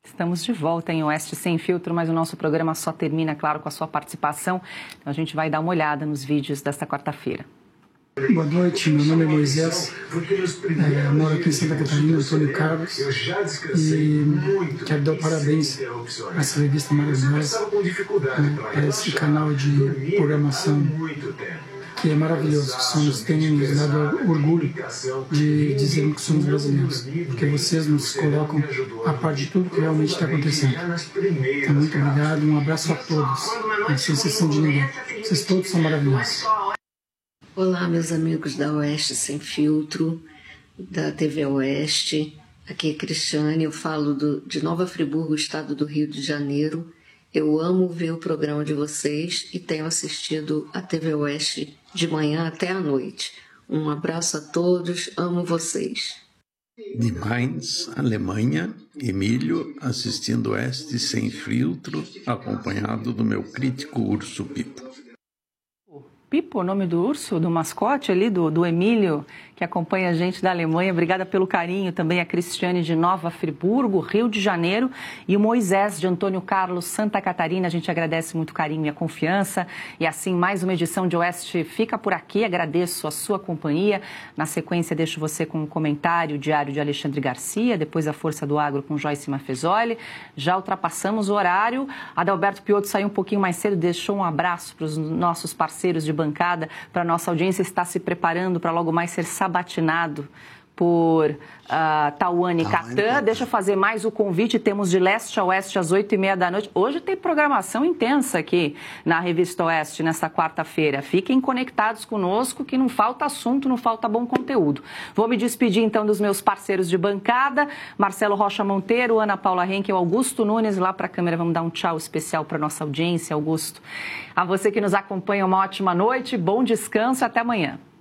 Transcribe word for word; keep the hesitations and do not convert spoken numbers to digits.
Estamos de volta em Oeste Sem Filtro, mas o nosso programa só termina, claro, com a sua participação. Então a gente vai dar uma olhada nos vídeos desta quarta-feira. Boa noite, meu nome é Moisés, é, moro aqui em Santa Catarina, Antônio Carlos, e quero dar parabéns a essa revista maravilhosa, a esse canal de programação que é maravilhoso, que somos, tem nos dado orgulho de dizermos que somos brasileiros, porque vocês nos colocam a par de tudo que realmente está acontecendo. Então, muito obrigado, um abraço a todos, sem exceção de ninguém, vocês todos são maravilhosos. Olá, meus amigos da Oeste Sem Filtro, da T V Oeste. Aqui é Cristiane, eu falo do, de Nova Friburgo, estado do Rio de Janeiro. Eu amo ver o programa de vocês e tenho assistido a T V Oeste de manhã até à noite. Um abraço a todos, amo vocês. De Mainz, Alemanha, Emílio, assistindo Oeste Sem Filtro, acompanhado do meu crítico urso Pipo. Pipo, o nome do urso, do mascote ali, do, do Emílio, que acompanha a gente da Alemanha. Obrigada pelo carinho. Também a Cristiane de Nova Friburgo, Rio de Janeiro, e o Moisés de Antônio Carlos, Santa Catarina. A gente agradece muito o carinho e a confiança. E assim, mais uma edição de Oeste fica por aqui. Agradeço a sua companhia. Na sequência, deixo você com um comentário diário de Alexandre Garcia, depois a Força do Agro com Joyce Mafezoli. Já ultrapassamos o horário. Adalberto Piotto saiu um pouquinho mais cedo, deixou um abraço para os nossos parceiros de bancada, para a nossa audiência estar se preparando para logo mais ser sabatinado por uh, Tawane Catan. Deixa eu fazer mais o convite. Temos de leste a oeste às oito e meia da noite. Hoje tem programação intensa aqui na Revista Oeste, nesta quarta-feira. Fiquem conectados conosco que não falta assunto, não falta bom conteúdo. Vou me despedir então dos meus parceiros de bancada, Marcelo Rocha Monteiro, Ana Paula Henkel, Augusto Nunes. Lá para a câmera vamos dar um tchau especial para nossa audiência, Augusto. A você que nos acompanha, uma ótima noite, bom descanso e até amanhã.